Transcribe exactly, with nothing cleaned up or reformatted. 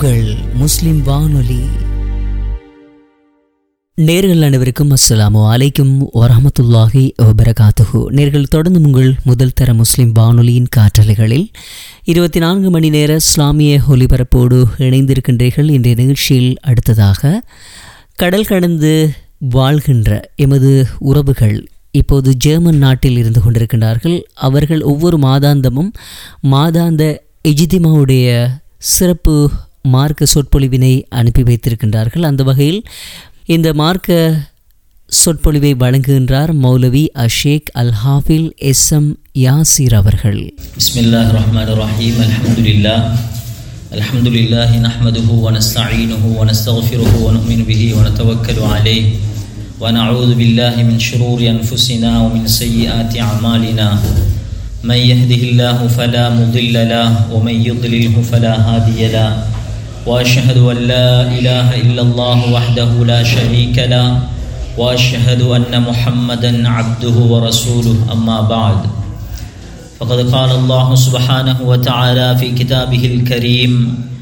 உங்கள் முஸ்லிம் வானொலி. நேர்கள் அனைவருக்கும் அஸ்ஸலாமு அலைக்கும் வரஹ்மத்துல்லாஹி வபரகாத்துஹு. நேர்கள் தொடர்ந்து உங்கள் முதல் தர முஸ்லிம் வானொலியின் காற்றலைகளில் இருபத்தி நான்கு மணி நேர இஸ்லாமிய ஒலிபரப்போடு இணைந்திருக்கின்றீர்கள். இன்றைய நிகழ்ச்சியில் அடுத்ததாக கடல் கடந்து வாழ்கின்ற எமது உறவுகள் இப்போது ஜெர்மன் நாட்டில் இருந்து கொண்டிருக்கின்றார்கள். அவர்கள் ஒவ்வொரு மாதாந்தமும் மாதாந்த இஜ்திமாவுடைய சிறப்பு மார்க்க சொற்பொழிவினை அனுப்பி வைத்திருக்கின்றார்கள். அந்த வகையில் இந்த மார்க்க சொற்பொழிவை வழங்குகின்றார் மௌலவி அஷேக் அல் ஹாஃபில் எஸ் எம் யாசிர் அவர்கள். பிஸ்மில்லாஹிர் ரஹ்மானிர் ரஹீம். அல்ஹம்துலில்லாஹ் அல்ஹம்துலில்லாஹி நஹ்மதுஹு வ நஸ்தஈனுஹு வ நஸ்தக்ஃபிருஹு வ நு'மினு பிஹி வ நதவக்கலு அலைஹி வ நஊது பில்லாஹி மின் ஷுரூரி அன்ஃபுஸினா வ மின் ஸய்யிஆத்தி அமாலினா. من يهده الله فلا مضل له ومن يضلله فلا هادي له واشهد ان لا اله الا الله وحده لا شريك له واشهد ان محمدا عبده ورسوله. اما بعد فقد قال الله سبحانه وتعالى في كتابه الكريم